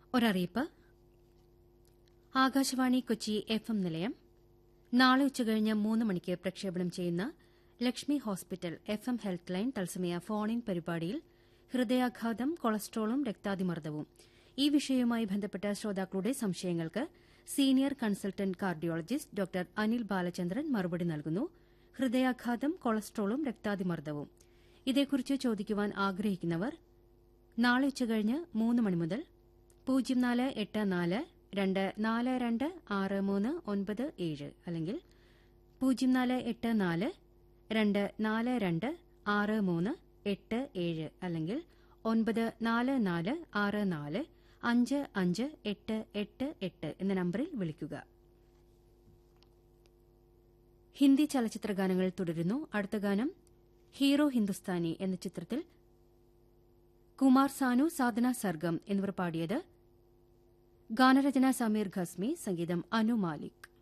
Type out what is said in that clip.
ഒരറിയിപ്പ്. Akashvani Kochi FM നിലയം നാളെ ഉച്ചകഴിഞ്ഞ് 3 മണിക്ക് പ്രക്ഷേപണം ചെയ്യുന്ന Lakshmi hospital FM health line തത്സമയ ഫോൺ-ഇൻ പരിപാടിയിൽ ഹൃദയാഘാതം, കൊളസ്ട്രോളും രക്താതിമർദ്ദവും ഈ വിഷയവുമായി ബന്ധപ്പെട്ട ശ്രോതാക്കളുടെ സംശയങ്ങൾക്ക് senior consultant cardiologist doctor Anil Balachandran മറുപടി നൽകുന്നു. ഹൃദയാഘാതം, കൊളസ്ട്രോളും രക്താതിമർദ്ദവും ഇതേക്കുറിച്ച് ചോദിക്കുവാൻ ആഗ്രഹിക്കുന്നവർ നാളെ ഉച്ചകഴിഞ്ഞ് 3 മണി മുതൽ 0484 242 6397 അല്ലെങ്കിൽ 0484 242 6387 അല്ലെങ്കിൽ 944 64 55888 എന്ന നമ്പറിൽ വിളിക്കുക. ഹിന്ദി ചലച്ചിത്ര ഗാനങ്ങൾ തുടരുന്നു. അടുത്ത ഗാനം ഹീറോ ഹിന്ദുസ്ഥാനി എന്ന ചിത്രത്തിൽ കുമാർ സാനു, സാധന സർഗം എന്നിവർ പാടിയത്. ഗാനരചന സമീർ ഖസ്മി, സംഗീതം അനു മാലിക്.